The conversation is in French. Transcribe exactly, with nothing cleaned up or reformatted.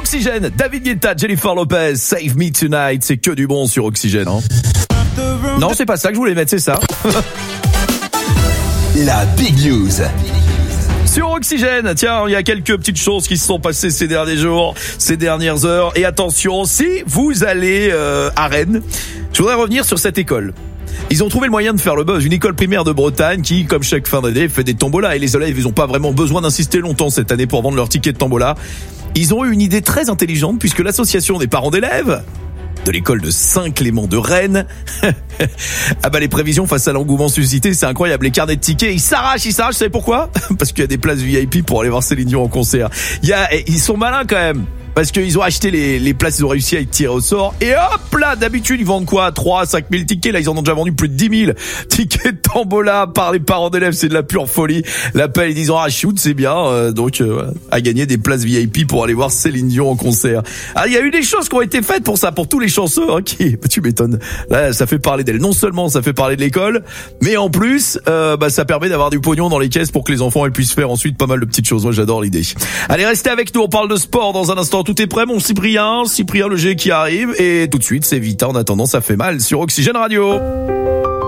Oxygène, David Guetta, Jennifer Lopez, Save Me Tonight, c'est que du bon sur Oxygène. Hein. Non, c'est pas ça que je voulais mettre, c'est ça. La Big News. Sur Oxygène, tiens, il y a quelques petites choses qui se sont passées ces derniers jours, ces dernières heures. Et attention, si vous allez euh, à Rennes, je voudrais revenir sur cette école. Ils ont trouvé le moyen de faire le buzz. Une école primaire de Bretagne qui, comme chaque fin d'année, fait des tombolas. Et les élèves, ils n'ont pas vraiment besoin d'insister longtemps cette année pour vendre leur ticket de tombola. Ils ont eu une idée très intelligente puisque l'association des parents d'élèves de l'école de Saint-Clément de Rennes. Ah bah les prévisions face à l'engouement suscité, c'est incroyable. Les carnets de tickets, ils s'arrachent, ils s'arrachent. Vous savez pourquoi? Parce qu'il y a des places V I P pour aller voir Céline Dion en concert. Il y a, ils sont malins quand même. Parce qu'ils ont acheté les, les places, ils ont réussi à être tirés au sort. Et hop là, d'habitude, ils vendent quoi? trois à cinq mille tickets. Là, ils en ont déjà vendu plus de dix mille tickets de tombola par les parents d'élèves. C'est de la pure folie. L'appel, ils disent, ah, shoot, c'est bien. Euh, donc, euh, à gagner des places V I P pour aller voir Céline Dion en concert. Ah, il y a eu des choses qui ont été faites pour ça, pour tous les chanceux, hein, qui, tu m'étonnes. Là, ça fait parler d'elle. Non seulement ça fait parler de l'école, mais en plus, euh, bah, ça permet d'avoir du pognon dans les caisses pour que les enfants, elles puissent faire ensuite pas mal de petites choses. Moi, j'adore l'idée. Allez, restez avec nous. On parle de sport dans un instant. Tout est prêt, mon Cyprien, Cyprien Leger qui arrive, et tout de suite c'est Vita. En attendant, ça fait mal sur Oxygène Radio.